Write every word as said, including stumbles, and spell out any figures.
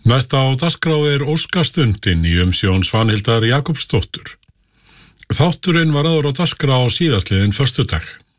Næst á dagskrá er Óskastundin í umsjón Svanhildar Jakobsdóttur. Þátturinn var áður á dagskrá síðastliðinn föstudag.